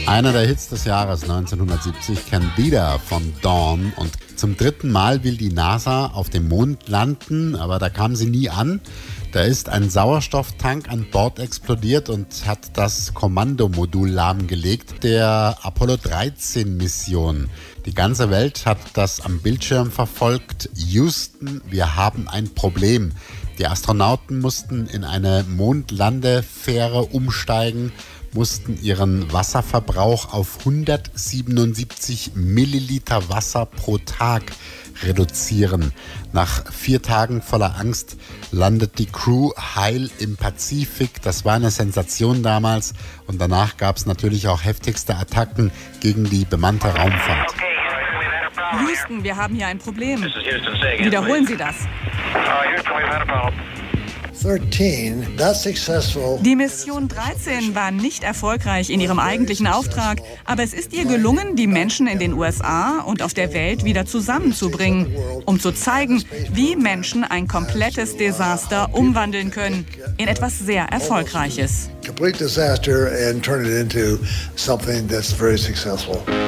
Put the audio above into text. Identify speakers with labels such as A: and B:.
A: Einer der Hits des Jahres 1970, Candida von Dawn. Und zum dritten Mal will die NASA auf dem Mond landen, aber da kam sie nie an. Da ist ein Sauerstofftank an Bord explodiert und hat das Kommandomodul lahmgelegt der Apollo 13 Mission. Die ganze Welt hat das am Bildschirm verfolgt. Houston, wir haben ein Problem. Die Astronauten mussten in eine Mondlandefähre umsteigen, mussten ihren Wasserverbrauch auf 177 Milliliter Wasser pro Tag reduzieren. Nach 4 Tagen voller Angst landet die Crew heil im Pazifik. Das war eine Sensation damals. Und danach gab es natürlich auch heftigste Attacken gegen die bemannte Raumfahrt.
B: Houston, wir haben hier ein Problem. Wiederholen Sie das. Die Mission 13 war nicht erfolgreich in ihrem eigentlichen Auftrag, aber es ist ihr gelungen, die Menschen in den USA und auf der Welt wieder zusammenzubringen, um zu zeigen, wie Menschen ein komplettes Desaster umwandeln können in etwas sehr Erfolgreiches.
C: Complete disaster and turn it into something that's very successful.